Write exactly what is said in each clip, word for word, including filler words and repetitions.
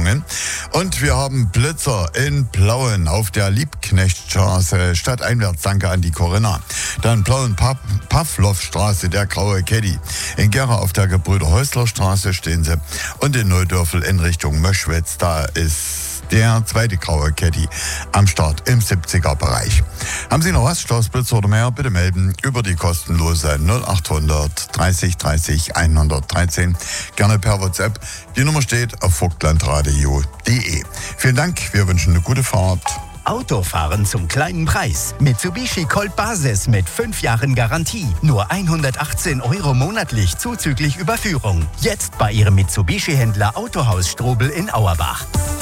Richtungen. Und wir haben Blitzer in Plauen auf der Liebknechtstraße stadteinwärts. Danke an die Corinna. Dann Plauen-Pavlovstraße, der graue Caddy. In Gera auf der Gebrüder-Häusler-Straße stehen sie. Und in Neudörfel in Richtung Möschwitz, da ist der zweite graue Caddy am Start im siebziger-Bereich. Haben Sie noch was, Stoßblitzer oder mehr? Bitte melden über die kostenlose null achthundert dreißig dreißig hundertdreizehn. Gerne per WhatsApp. Die Nummer steht auf vogtlandradio punkt de. Vielen Dank, wir wünschen eine gute Fahrt. Autofahren zum kleinen Preis. Mitsubishi Colt Basis mit fünf Jahren Garantie. Nur hundertachtzehn Euro monatlich zuzüglich Überführung. Jetzt bei Ihrem Mitsubishi-Händler Autohaus Strobel in Auerbach.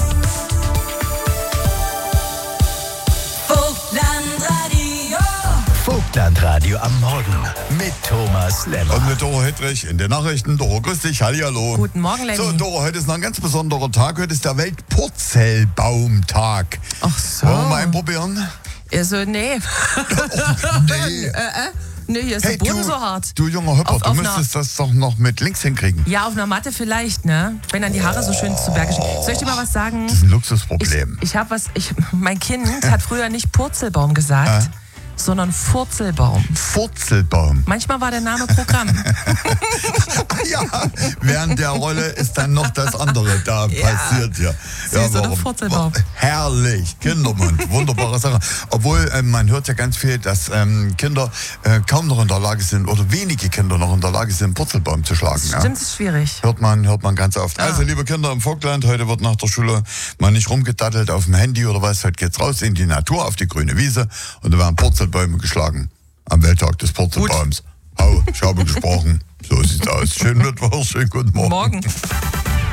Vogtlandradio. Vogtlandradio am Morgen mit Thomas Lemmer. Und mit Doro Hedrich in den Nachrichten. Doro, grüß dich, hallihallo. Guten Morgen, Lenny. So, Doro, heute ist noch ein ganz besonderer Tag. Heute ist der Weltpurzelbaumtag. Ach so. Wollen wir mal einen probieren? Also, nee. Oh, nee. äh, äh. Nee, hier ist Hey, der Boden du, so hart. du junger Hüpper, Auf- du auf müsstest das doch noch mit links hinkriegen. Ja, auf einer Matte vielleicht, ne? Wenn dann die Haare so schön zu Berge stehen. Soll ich dir mal was sagen? Das ist ein Ich, Luxusproblem. ich habe was, ich, mein Kind hat früher nicht Purzelbaum gesagt, sondern Furzelbaum. Furzelbaum. Manchmal war der Name Programm. Ah ja, während der Rolle ist dann noch das andere da Ja. passiert. Ja, Süß, oder? warum- Furzelbaum. Herrlich, Kindermund, wunderbare Sache. Obwohl, äh, man hört ja ganz viel, dass ähm, Kinder äh, kaum noch in der Lage sind, oder wenige Kinder noch in der Lage sind, Purzelbaum zu schlagen. Ja? Stimmt, ist schwierig. Hört man, hört man ganz oft. Ah. Also, liebe Kinder im Vogtland, heute wird nach der Schule mal nicht rumgedattelt auf dem Handy oder was. Heute geht's raus in die Natur, auf die grüne Wiese und da werden Purzelbäume geschlagen. Am Welttag des Purzelbaums. Hau, ich habe gesprochen. So sieht's aus. Schönen Mittwoch, schönen guten Morgen. Morgen.